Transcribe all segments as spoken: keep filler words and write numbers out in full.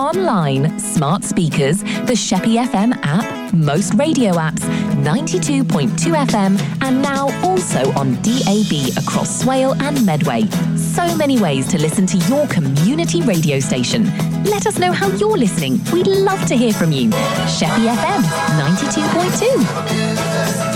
online, smart speakers, the Sheppey F M app, most radio apps, ninety-two point two F M, and now also on D A B across Swale and Medway. So many ways to listen to your community radio station. Let us know how you're listening. We'd love to hear from you. Sheppey F M, ninety-two point two.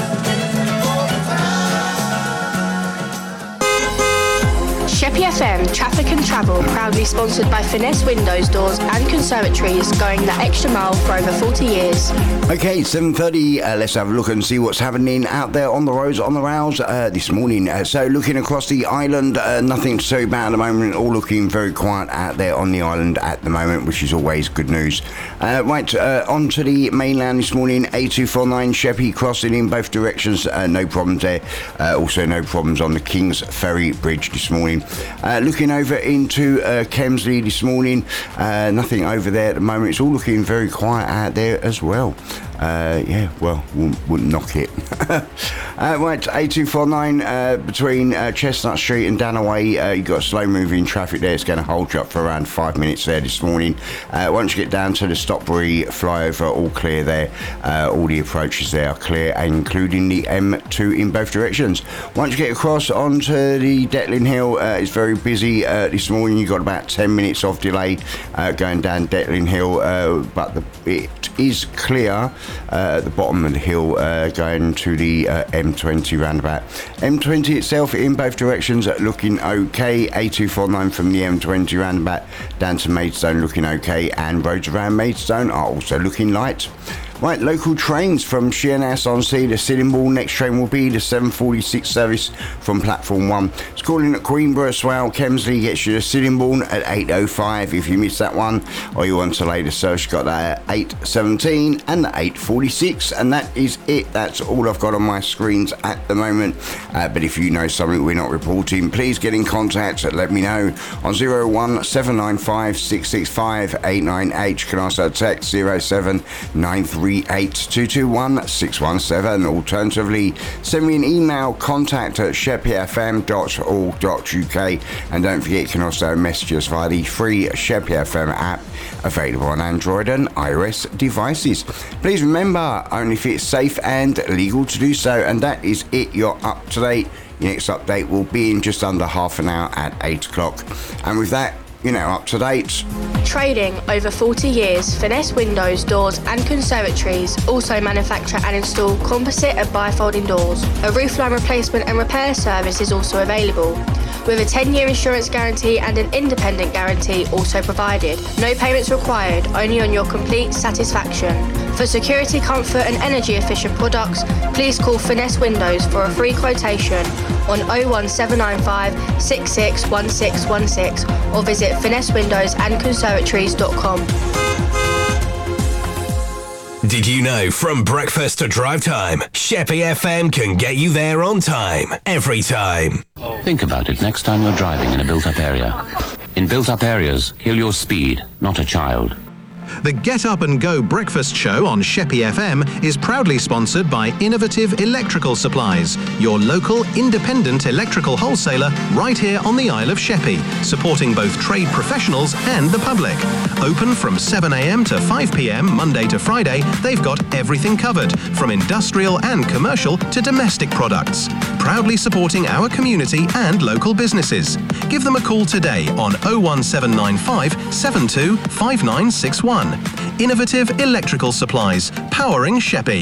Sheppey F M Traffic and Travel, proudly sponsored by Finesse Windows, Doors and Conservatories, going the extra mile for over forty years. Okay, seven thirty, uh, let's have a look and see what's happening out there on the roads, on the rails uh, this morning. Uh, so looking across the island, uh, nothing so bad at the moment, all looking very quiet out there on the island at the moment, which is always good news. Uh, right, uh, on to the mainland this morning, A two forty-nine Sheppey crossing in both directions, uh, no problems there. Uh, also no problems on the King's Ferry Bridge this morning. Uh, looking over into uh, Kemsley this morning, uh, nothing over there at the moment. It's all looking very quiet out there as well. Uh, yeah, well, wouldn't, wouldn't knock it. uh, right, A two forty-nine uh, between uh, Chestnut Street and Danaway, uh, you've got slow moving traffic there. It's going to hold you up for around five minutes there this morning. Uh, once you get down to the Stopbury flyover, all clear there. Uh, all the approaches there are clear, including the M two in both directions. Once you get across onto the Detling Hill, uh, it's very busy uh, this morning. You've got about ten minutes of delay uh, going down Detling Hill, uh, but the, it is clear Uh, at the bottom of the hill uh, going to the uh, M twenty roundabout. M twenty itself in both directions uh, looking okay. A two forty-nine from the M twenty roundabout down to Maidstone looking okay, and roads around Maidstone are also looking light. Right, local trains from Sheerness on Sea to Sittingbourne. Next train will be the seven forty-six service from platform one. It's calling at Queenborough, Swale, Kemsley, gets you to Sittingbourne at eight oh five. If you missed that one or you want to later search, you've got that at eight seventeen and the eight forty-six, and that is it. That's all I've got on my screens at the moment. Uh, but if you know something we're not reporting, please get in contact and let me know on zero one seven nine five six six five eight nine eight. You can also text zero seven nine three eight two two one six one seven. Alternatively, send me an email, contact at sheppey f m dot org dot u k, and don't forget you can also message us via the free Sheppey F M app available on Android and iOS devices. Please remember, only if it's safe and legal to do so, and that is it. You're up to date. Your next update will be in just under half an hour at eight o'clock, and with that, you're now up to date. Trading over forty years, Finesse Windows, Doors and Conservatories also manufacture and install composite and bifolding doors. A roofline replacement and repair service is also available, with a ten-year insurance guarantee and an independent guarantee also provided. No payments required, only on your complete satisfaction. For security, comfort and energy efficient products, please call Finesse Windows for a free quotation on oh one seven nine five six six one six one six or visit finesse windows and conservatories dot com. Did you know from breakfast to drive time, Sheppey F M can get you there on time, every time? Think about it next time you're driving in a built-up area. In built-up areas, kill your speed, not a child. The Get Up and Go breakfast show on Sheppey F M is proudly sponsored by Innovative Electrical Supplies, your local independent electrical wholesaler right here on the Isle of Sheppey, supporting both trade professionals and the public. Open from seven a m to five p m Monday to Friday, they've got everything covered, from industrial and commercial to domestic products. Proudly supporting our community and local businesses. Give them a call today on oh one seven nine five seven two five nine six one. Innovative Electrical Supplies, powering Sheppey.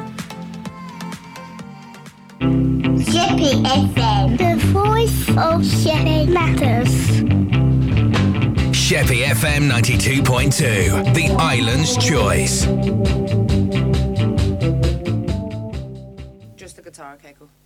Sheppey F M, the voice of Sheppey matters. Sheppey F M ninety-two point two, the island's choice. Just the guitar, okay, cool.